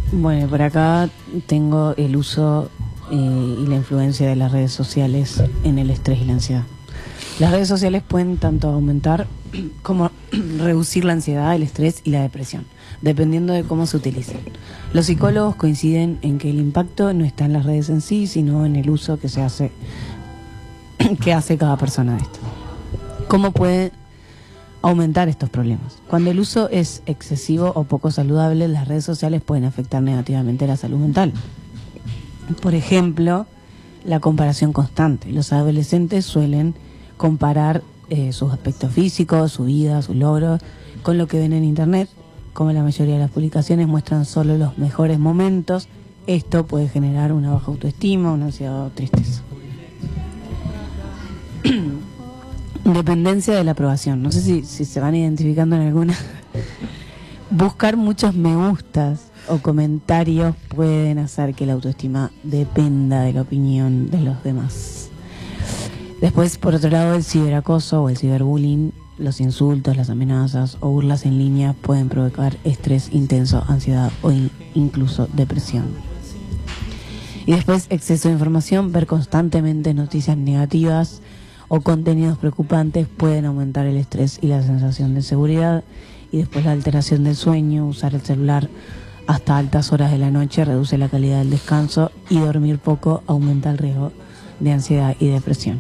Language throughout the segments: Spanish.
Bueno, por acá tengo el uso y la influencia de las redes sociales en el estrés y la ansiedad. Las redes sociales pueden tanto aumentar como reducir la ansiedad, el estrés y la depresión, dependiendo de cómo se utilicen. Los psicólogos coinciden en que el impacto no está en las redes en sí, sino en el uso que hace cada persona de esto. ¿Cómo puede aumentar estos problemas? Cuando el uso es excesivo o poco saludable, las redes sociales pueden afectar negativamente la salud mental. Por ejemplo, la comparación constante. Los adolescentes suelen comparar sus aspectos físicos, su vida, sus logros, con lo que ven en internet. Como la mayoría de las publicaciones muestran solo los mejores momentos, esto puede generar una baja autoestima, una ansiedad o tristeza. Dependencia de la aprobación. No sé si se van identificando en alguna. Buscar muchos me gustas o comentarios pueden hacer que la autoestima dependa de la opinión de los demás. Después, por otro lado, el ciberacoso o el ciberbullying, los insultos, las amenazas o burlas en línea pueden provocar estrés intenso, ansiedad o incluso depresión. Y después, exceso de información, ver constantemente noticias negativas o contenidos preocupantes pueden aumentar el estrés y la sensación de inseguridad. Y después la alteración del sueño, usar el celular hasta altas horas de la noche reduce la calidad del descanso y dormir poco aumenta el riesgo de ansiedad y depresión.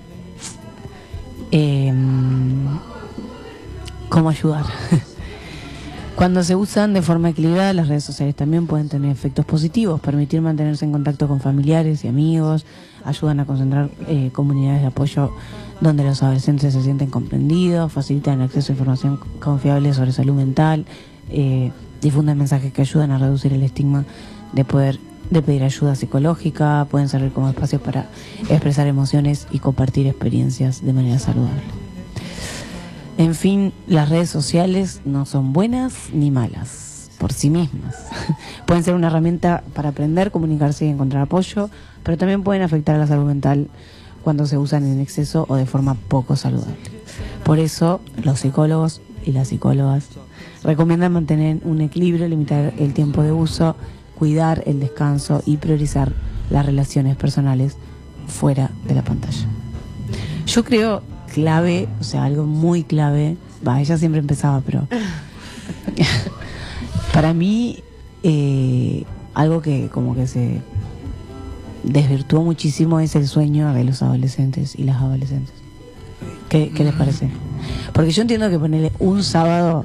¿Cómo ayudar? Cuando se usan de forma equilibrada, las redes sociales también pueden tener efectos positivos, permitir mantenerse en contacto con familiares y amigos, ayudan a concentrar comunidades de apoyo donde los adolescentes se sienten comprendidos, facilitan el acceso a información confiable sobre salud mental, difunden mensajes que ayudan a reducir el estigma de pedir ayuda psicológica, pueden servir como espacios para expresar emociones y compartir experiencias de manera saludable. En fin, las redes sociales no son buenas ni malas por sí mismas. Pueden ser una herramienta para aprender, comunicarse y encontrar apoyo, pero también pueden afectar a la salud mental cuando se usan en exceso o de forma poco saludable. Por eso, los psicólogos y las psicólogas recomiendan mantener un equilibrio, limitar el tiempo de uso, cuidar el descanso y priorizar las relaciones personales fuera de la pantalla. Yo creo clave, o sea, algo muy clave, ella siempre empezaba, pero para mí algo que como que se desvirtuó muchísimo es el sueño de los adolescentes y las adolescentes. ¿Qué les parece? Porque yo entiendo que ponerle un sábado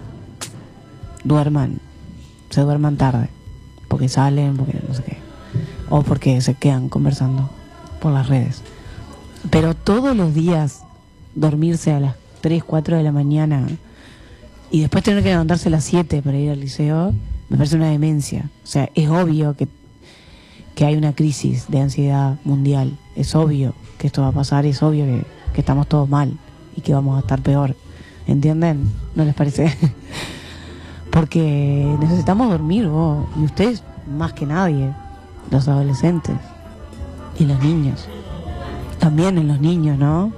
se duerman tarde, porque salen, porque no sé qué, o porque se quedan conversando por las redes, pero todos los días dormirse a las 3, 4 de la mañana y después tener que levantarse a las 7 para ir al liceo, me parece una demencia. O sea, es obvio que hay una crisis de ansiedad mundial, es obvio que esto va a pasar, es obvio que estamos todos mal y que vamos a estar peor, ¿entienden? ¿No les parece? Porque necesitamos dormir, vos, y ustedes más que nadie, los adolescentes y los niños, también en los niños, ¿no?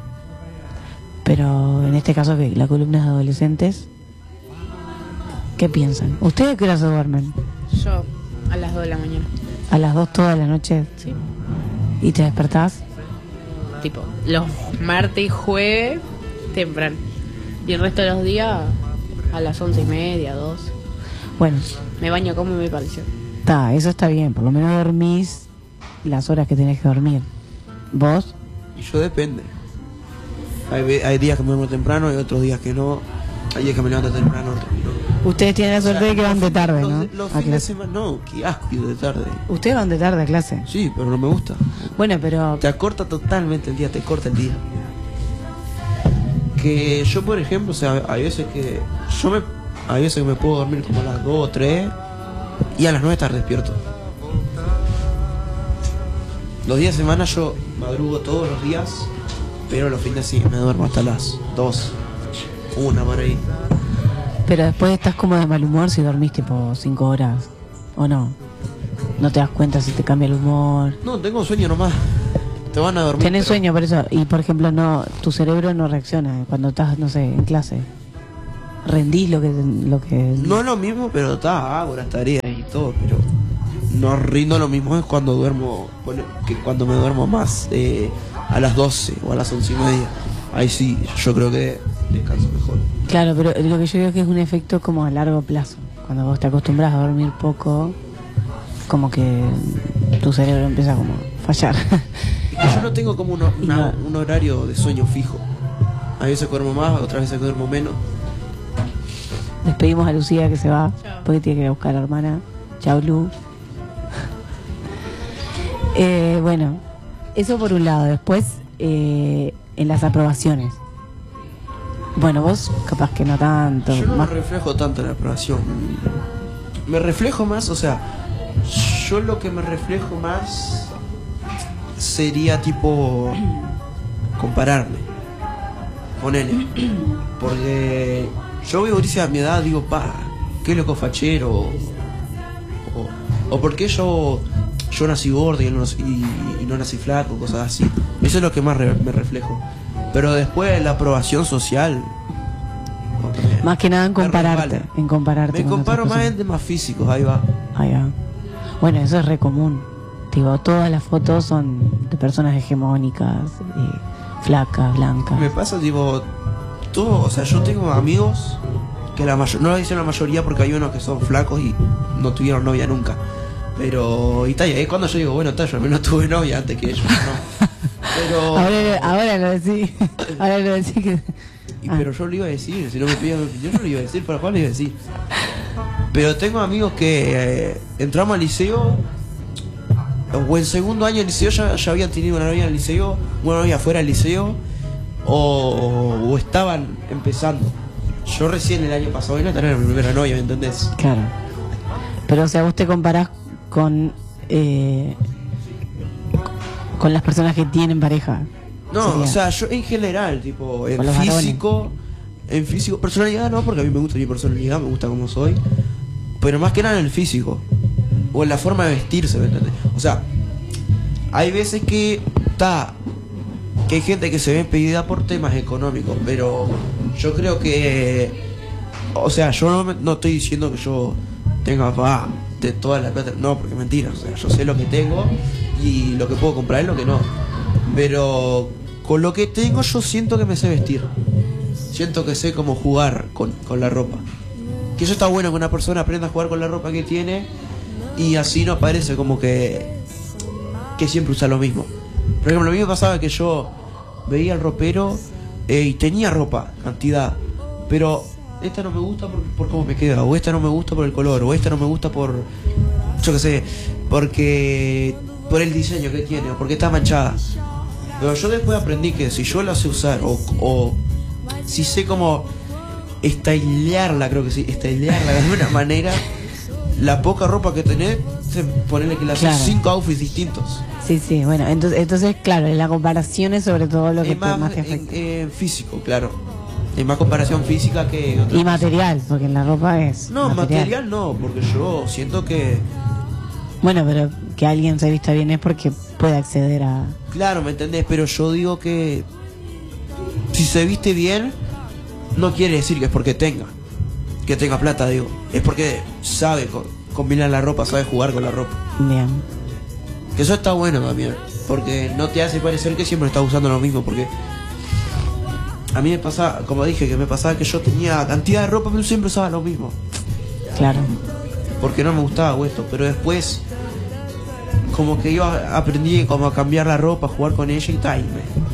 Pero en este caso que la columna es de adolescentes, ¿qué piensan? ¿Ustedes a qué hora se duermen? Yo, a las 2 de la mañana. ¿A las 2 toda la noche? Sí. ¿Y te despertás? Tipo, los martes y jueves, temprano. Y el resto de los días, a las 11:30, 12. Bueno. Me baño, como me pareció. Eso está bien, por lo menos dormís las horas que tenés que dormir. ¿Vos? Y yo depende. Hay días que me duermo temprano, hay otros días que no. Hay días que me levanto temprano, otros que no. Ustedes tienen la suerte de que van de tarde, ¿no? Los fines de semana, no, qué asco ir de tarde. ¿Ustedes van de tarde a clase? Sí, pero no me gusta. Bueno, pero... Te acorta totalmente el día, te corta el día. Que yo, por ejemplo, o sea, hay veces que me puedo dormir como a las 2 o 3 y a las 9 estar despierto. Los días de semana yo madrugo todos los días, pero los fines sí, me duermo hasta las 2, 1 por ahí. Pero después estás como de mal humor si dormís tipo 5 horas, ¿o no? No te das cuenta si te cambia el humor. No, tengo sueño nomás. Te van a dormir. Tenés sueño, por eso. Y por ejemplo, no, tu cerebro no reacciona cuando estás, no sé, en clase. Rendís lo que... No es lo mismo, pero hago las tareas y todo, pero no rindo lo mismo es cuando duermo, que cuando me duermo más a las 12 o a las 11:30. Ahí sí, yo creo que descanso mejor. Claro, pero lo que yo digo es que es un efecto como a largo plazo. Cuando vos te acostumbras a dormir poco, como que tu cerebro empieza como a fallar. Es que yo no tengo como un horario de sueño fijo. A veces duermo más, otras veces duermo menos. Despedimos a Lucía que se va, Chao. porque tiene que ir a buscar a la hermana. Chao, Lu. Bueno, eso por un lado. Después, en las aprobaciones. Bueno, vos capaz que no tanto. Yo no me más- reflejo tanto en la aprobación. Me reflejo más, o sea, yo lo que me reflejo más sería tipo compararme con él. Porque yo veo a mi edad, digo, qué loco fachero. O por qué yo nací gordo y no nací flaco, cosas así. Eso es lo que más me reflejo. Pero después la aprobación social. Más que nada en me compararte. resbala. En compararte Me con comparo otras más personas. en temas físicos, ahí va. Ahí va. Bueno, eso es re común. Digo, todas las fotos son de personas hegemónicas, flacas, blancas. Me pasa, tipo, todo, o sea, yo tengo amigos que no lo dicen la mayoría porque hay unos que son flacos y no tuvieron novia nunca. Pero, y ahí cuando yo digo, bueno, yo al menos tuve novia antes que ellos, ¿no? Pero, Ahora lo decís. Ahora lo decís que. pero yo lo iba a decir, si no me pidieron mi opinión, yo lo iba a decir, ¿para cuál lo iba a decir? Pero tengo amigos que entramos al liceo, o en segundo año del liceo ya habían tenido una novia en el liceo, una novia fuera del liceo, o estaban empezando. Yo recién el año pasado vine a tener mi primera novia, ¿me entendés? Claro. Pero, o sea, vos te comparás con las personas que tienen pareja. No, Sería. o sea, yo en general, tipo, Con los en físico, personalidad no, porque a mí me gusta mi personalidad, me gusta como soy, pero más que nada en el físico, o en la forma de vestirse, ¿me entendés? O sea, hay veces que hay gente que se ve impedida por temas económicos, pero yo creo que, o sea, yo no estoy diciendo que yo tenga de toda la plata, no, porque es mentira, o sea, yo sé lo que tengo y lo que puedo comprar y lo que no, pero con lo que tengo yo siento que me sé vestir, siento que sé cómo jugar con la ropa, que eso está bueno, que una persona aprenda a jugar con la ropa que tiene y así no parece como que siempre usa lo mismo. Por ejemplo, a mí me pasaba que yo veía el ropero y tenía ropa, cantidad, pero esta no me gusta por cómo me queda, o esta no me gusta por el color, o esta no me gusta por, yo qué sé, por el diseño que tiene, o porque está manchada. Pero yo después aprendí que si yo la sé usar, o si sé cómo estilearla, creo que sí, estilearla de alguna manera, la poca ropa que tenés, ponerle que la haces Claro. 5 outfits distintos. Sí, bueno, entonces claro, la comparación es sobre todo lo que Es más más te afecta. en físico, claro. Es más comparación física que otra Y cosa. material, porque en la ropa es No, material no, porque yo siento que, Bueno, pero que alguien se vista bien es porque puede acceder a... claro, ¿me entendés? Pero yo digo que si se viste bien, no quiere decir que es porque que tenga plata, digo. Es porque sabe combinar la ropa, sabe jugar con la ropa. Bien. Que eso está bueno también, porque no te hace parecer que siempre estás usando lo mismo, porque a mí me pasaba, como dije, que me pasaba que yo tenía cantidad de ropa, pero siempre usaba lo mismo, Claro. porque no me gustaba esto, pero después como que yo aprendí como a cambiar la ropa, a jugar con ella y tal, y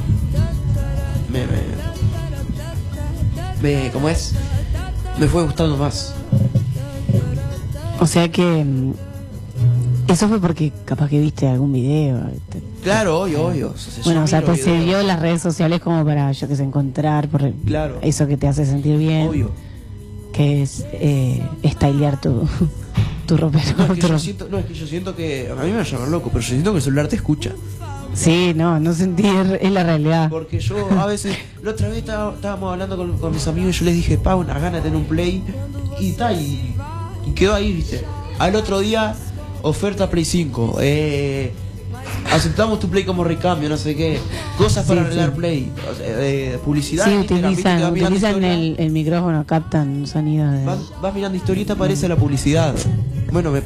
¿cómo es? Me fue gustando más. O sea que... eso fue porque capaz que viste algún video. Claro, obvio. Bueno, o sea, te te sirvió las redes sociales como para, yo que sé, encontrar por Claro. eso que te hace sentir bien. Obvio. Que es stylear tu ropero. No, es que tu yo ropa. siento, es que yo siento que, a mí me va a llamar loco, pero yo siento que el celular te escucha. Sí, no sentir, es la realidad. Porque yo a veces, la otra vez estábamos hablando con mis amigos y yo les dije, una gana de tener un Play y tal, y quedó ahí, viste. Al otro día, oferta Play 5, aceptamos tu Play como recambio, no sé qué, cosas para Sí, arreglar sí. Play, o sea, publicidad. Sí, en Instagram, viste, que vas mirando utilizan historia, el micrófono, captan sonidos de... vas mirando historieta, aparece la publicidad. Bueno, me